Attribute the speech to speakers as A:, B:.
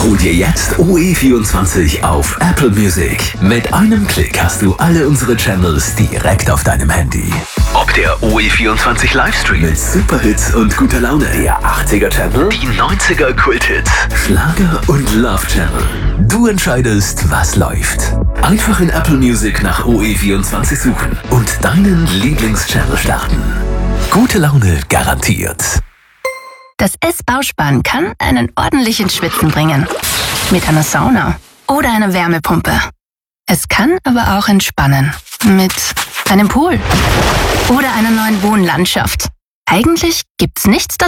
A: Hol dir jetzt OE24 auf Apple Music. Mit einem Klick hast du alle unsere Channels direkt auf deinem Handy. Ob der OE24 Livestream mit Superhits und guter Laune, der 80er Channel, die 90er Kulthits, Schlager und Love Channel. Du entscheidest, was läuft. Einfach in Apple Music nach OE24 suchen und deinen Lieblingschannel starten. Gute Laune garantiert.
B: Das S-Bauspann kann einen ordentlichen Schwitzen bringen. Mit einer Sauna oder einer Wärmepumpe. Es kann aber auch entspannen. Mit einem Pool oder einer neuen Wohnlandschaft. Eigentlich gibt's nichts, das